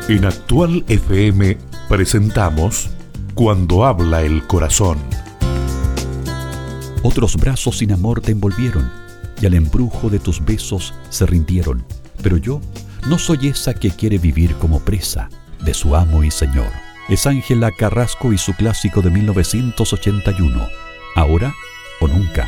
En Actual FM presentamos Cuando habla el corazón. Otros brazos sin amor te envolvieron y al embrujo de tus besos se rindieron. Pero yo no soy esa que quiere vivir como presa de su amo y señor. Es Ángela Carrasco y su clásico de 1981, Ahora o Nunca.